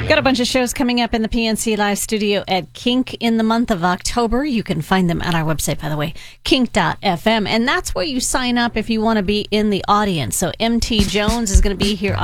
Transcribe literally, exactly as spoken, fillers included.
Got a bunch of shows coming up in the P N C Live studio at Kink in the month of October. You can find them at our website, by the way, kink dot f m. And that's where you sign up if you want to be in the audience. So M T Jones is going to be here